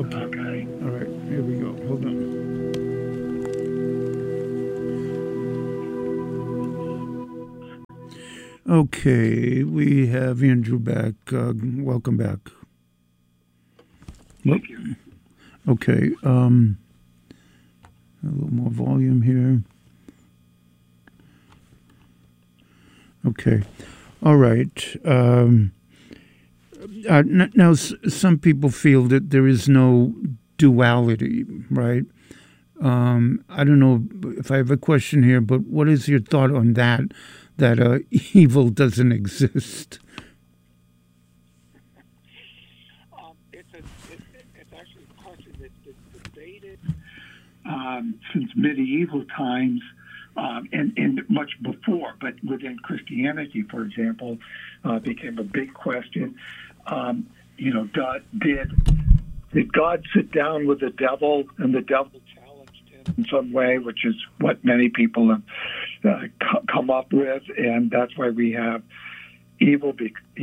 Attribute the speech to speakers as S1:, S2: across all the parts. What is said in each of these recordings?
S1: Okay.
S2: All right, here we go. Hold on. Okay, we have Andrew back. Welcome back.
S1: Thank you.
S2: Okay, a little more volume here. Okay, all right. Now, some people feel that there is no duality, right? I don't know if I have a question here, but what is your thought on that? That evil doesn't exist.
S1: It's actually a question that's been debated since medieval times and much before, but within Christianity, for example, became a big question. Did God sit down with the devil and the devil challenged him in some way, which is what many people have come up with, and that's why we have evil,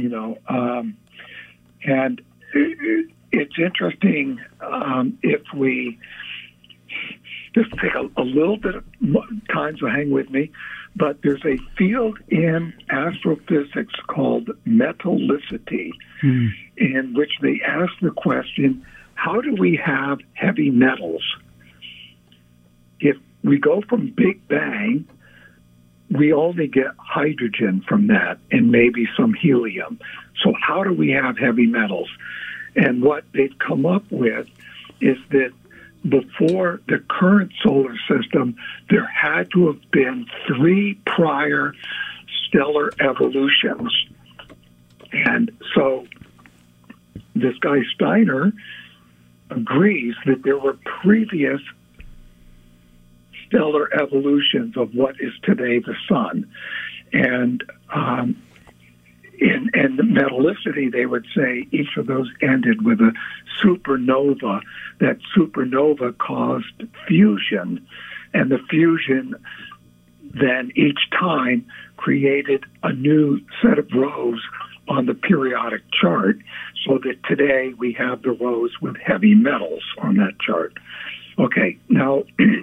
S1: and it's interesting if we just take a little bit of time, so hang with me, but there's a field in astrophysics called metallicity, in which they ask the question, how do we have heavy metals? If we go from Big Bang, we only get hydrogen from that and maybe some helium. So how do we have heavy metals? And what they've come up with is that before the current solar system, there had to have been 3 prior stellar evolutions. And so this guy Steiner agrees that there were previous stellar evolutions of what is today the sun. And in the metallicity, they would say each of those ended with a supernova. That supernova caused fusion, and the fusion then each time created a new set of rows on the periodic chart, so that today we have the rows with heavy metals on that chart. Okay, now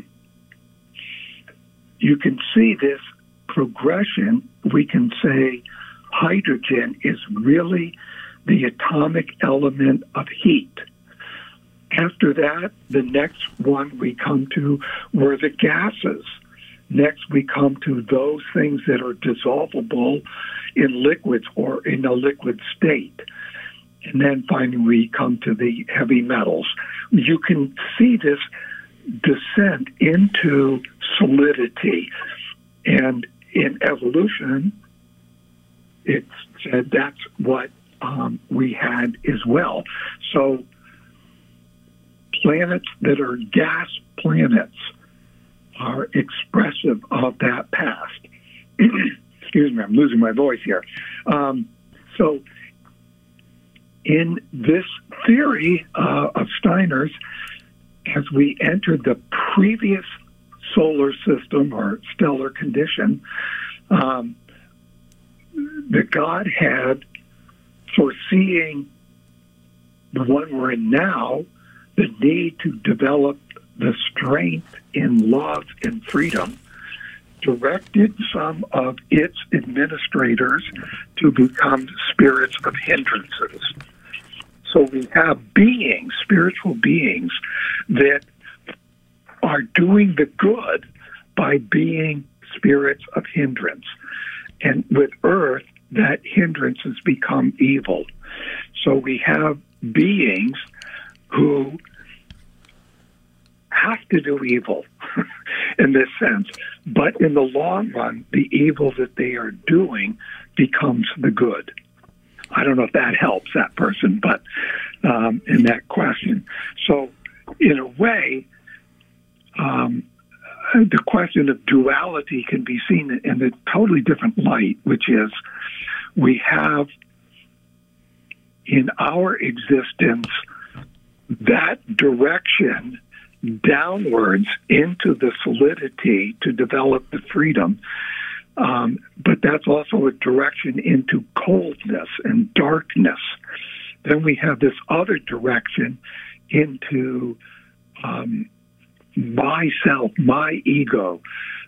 S1: you can see this progression. We can say hydrogen is really the atomic element of heat. After that, the next one we come to were the gases. Next, we come to those things that are dissolvable in liquids or in a liquid state. And then finally, we come to the heavy metals. You can see this descent into solidity. And in evolution, it said that's what we had as well. So planets that are gas planets are expressive of that past. Excuse me, I'm losing my voice here. So in this theory of Steiner's, as we entered the previous solar system or stellar condition, that God had, foreseeing the one we're in now, the need to develop the strength in love and freedom, directed some of its administrators to become spirits of hindrances. So we have beings, spiritual beings, that are doing the good by being spirits of hindrance. And with Earth, that hindrance has become evil. So we have beings who have to do evil in this sense. But in the long run, the evil that they are doing becomes the good. I don't know if that helps that person, but in that question. So in a way, the question of duality can be seen in a totally different light, which is we have in our existence that direction downwards into the solidity to develop the freedom. But that's also a direction into coldness and darkness. Then we have this other direction into myself, my ego.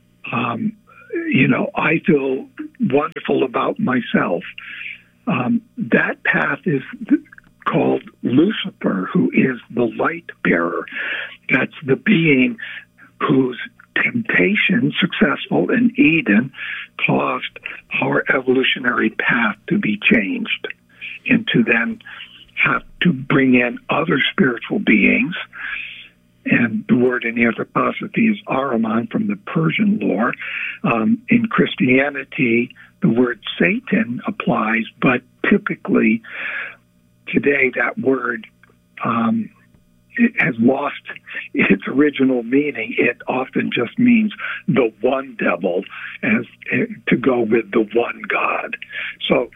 S1: I feel wonderful about myself. That path is called Lucifer, who is the light bearer. That's the being whose temptation, successful in Eden, caused our evolutionary path to be changed, and to then have to bring in other spiritual beings. And the word in anthroposophy is Ahriman from the Persian lore. In Christianity, the word Satan applies, but typically today that word it has lost its original meaning. It often just means the one devil, as to go with the one God. So,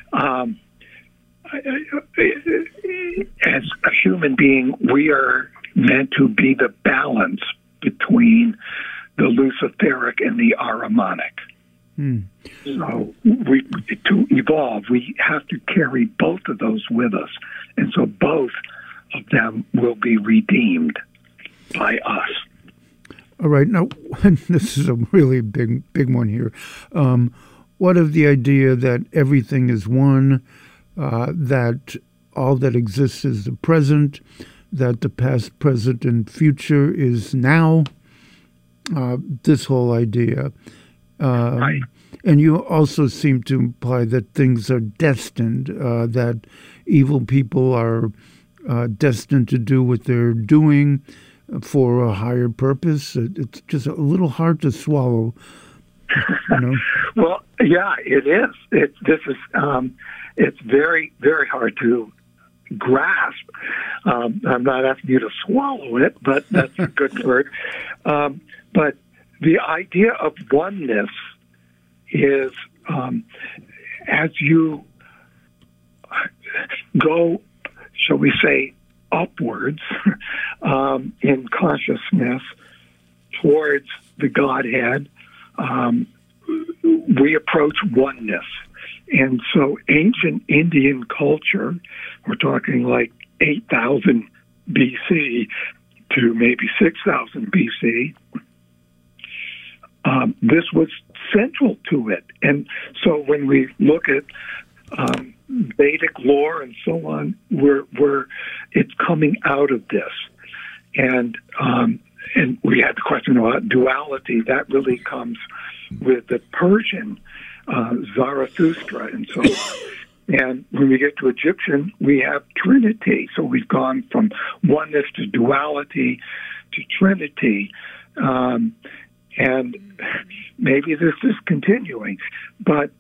S1: as a human being, we are meant to be the balance between the Luciferic and the Ahrimanic. So to evolve, we have to carry both of those with us. And so both of them will be redeemed by us.
S2: All right. Now, this is a really big one here. What of the idea that everything is one, that all that exists is the present, that the past, present, and future is now? This whole idea.
S1: Right.
S2: And you also seem to imply that things are destined, that evil people are destined to do what they're doing for a higher purpose. It's just a little hard to swallow, you know?
S1: Well, yeah, it is. It's very, very hard to grasp. I'm not asking you to swallow it, but that's a good word. But the idea of oneness is, as you go, shall we say, upwards in consciousness towards the Godhead, we approach oneness. And so ancient Indian culture, we're talking like 8,000 BC to maybe 6,000 BC, this was central to it. And so when we look at Vedic lore and so on, it's coming out of this. And we had the question about duality. That really comes with the Persian Zarathustra and so on. And when we get to Egyptian, we have Trinity. So we've gone from oneness to duality to Trinity. And maybe this is continuing. But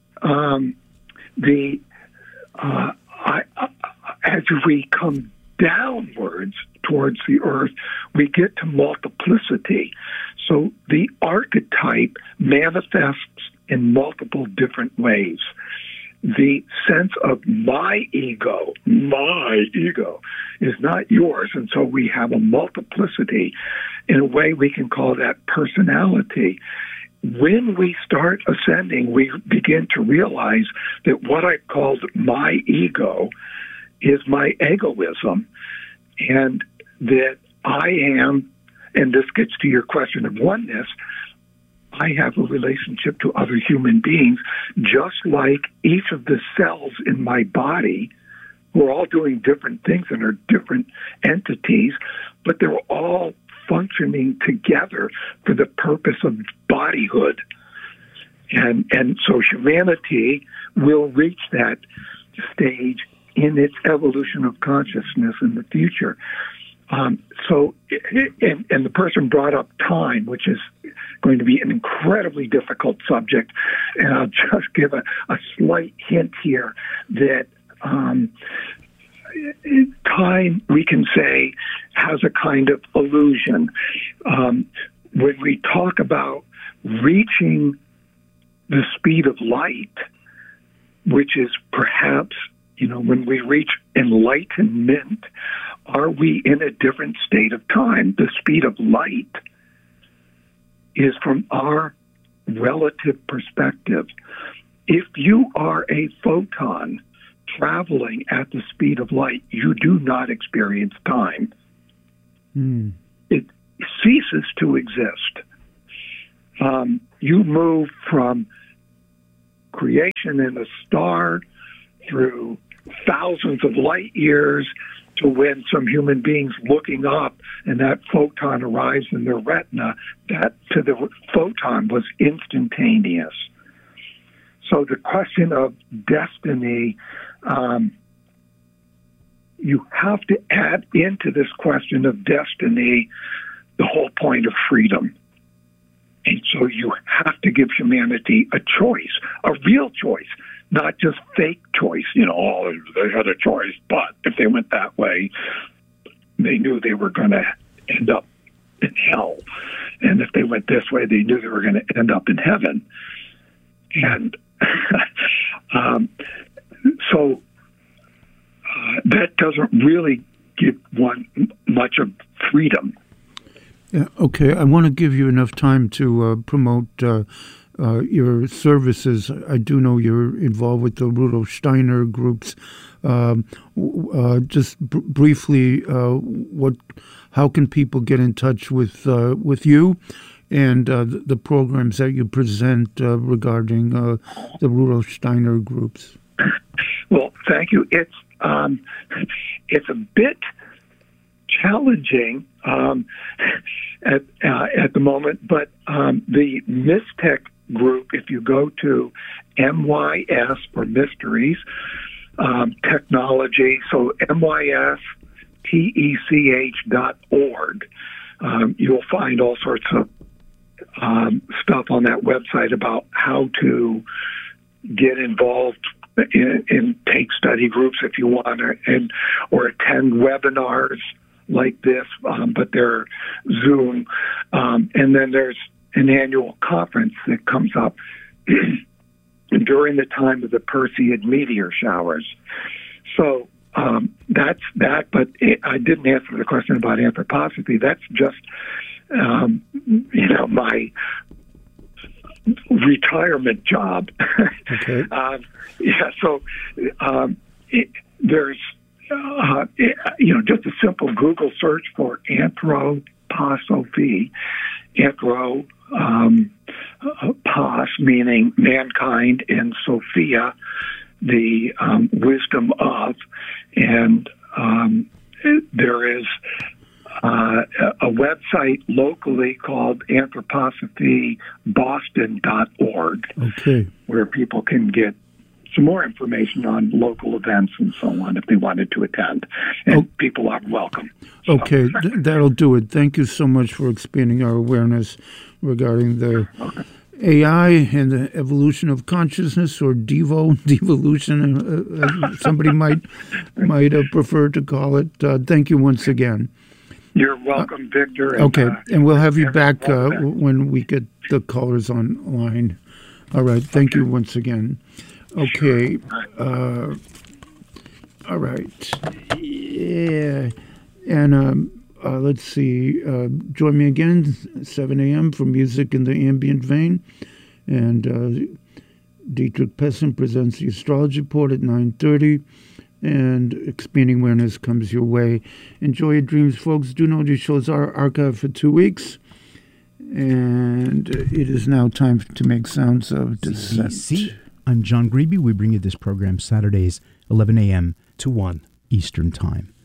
S1: as we come downwards towards the earth, we get to multiplicity. So the archetype manifests in multiple different ways. The sense of my ego is not yours. And so we have a multiplicity. In a way, we can call that personality. When we start ascending, we begin to realize that what I called my ego is my egoism, and that I am, and this gets to your question of oneness, I have a relationship to other human beings, just like each of the cells in my body. We're all doing different things and are different entities, but they're all functioning together for the purpose of bodyhood. And so humanity will reach that stage in its evolution of consciousness in the future. And the person brought up time, which is going to be an incredibly difficult subject. And I'll just give a slight hint here that time, we can say, has a kind of illusion. When we talk about reaching the speed of light, which is perhaps, when we reach enlightenment, are we in a different state of time? The speed of light is from our relative perspective. If you are a photon traveling at the speed of light, you do not experience time it ceases to exist. You move from creation in a star through thousands of light years to when some human beings looking up and that photon arrives in their retina. That to the photon was instantaneous. So the question of destiny, you have to add into this question of destiny the whole point of freedom. And so you have to give humanity a choice, a real choice, not just fake choice. Oh, they had a choice, but if they went that way, they knew they were going to end up in hell. And if they went this way, they knew they were going to end up in heaven. And so that doesn't really give one much of freedom.
S2: Yeah, okay, I want to give you enough time to promote your services. I do know you're involved with the Rudolf Steiner groups. Just briefly, how can people get in touch with you and the programs that you present regarding the Rudolf Steiner groups?
S1: Well, thank you. It's a bit challenging at the moment, but the Mystech group, if you go to MYS for Mysteries Technology, so MYSTECH.org, you'll find all sorts of stuff on that website about how to get involved in take study groups if you want, or attend webinars like this, but they're Zoom. And then there's an annual conference that comes up during the time of the Perseid meteor showers. So that's that, but I didn't answer the question about anthroposophy. That's just, my retirement job. Okay. So there's, just a simple Google search for anthroposophy, pos meaning mankind, and Sophia, the wisdom of, and there is a website locally called anthroposophyboston.org, okay, where people can get some more information on local events and so on if they wanted to attend. And people are welcome. So.
S2: Okay, that'll do it. Thank you so much for expanding our awareness regarding the AI and the evolution of consciousness, or devolution, somebody might prefer to call it. Thank you once again.
S1: You're welcome, Victor.
S2: And, and we'll have you back when we get the callers online. All right, thank you once again. Okay. All right. Yeah. And let's see. Join me again, 7 a.m. for music in the ambient vein. And Dietrich Pessin presents the Astrology Report at 9:30. And Expanding Awareness comes your way. Enjoy your dreams, folks. Do know these shows are archived for 2 weeks. And it is now time to make sounds of dissent.
S3: I'm John Grebe. We bring you this program Saturdays, 11 a.m. to 1 Eastern Time.